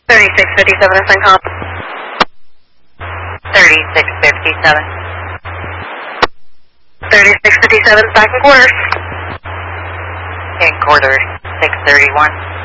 3657 is Comp. 3657. 3657 is back in quarters. In quarters, 631.